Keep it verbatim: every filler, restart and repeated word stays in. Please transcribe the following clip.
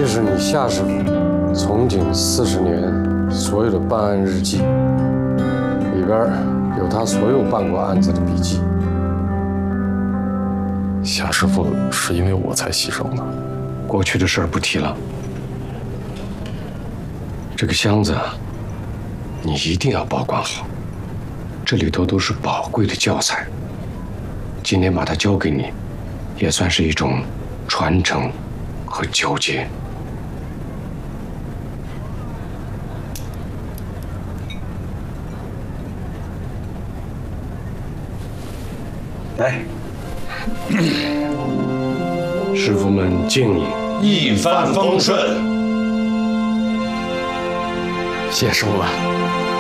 这是你夏师傅从警四十年所有的办案日记，里边有他所有办过案子的笔记。 夏师傅是因为我才牺牲的， 过去的事儿不提了。这个箱子，你一定要保管好，这里头都是宝贵的教材。今天把它交给你，也算是一种传承和交接。来，师傅们敬你一帆风顺。 谢师傅了。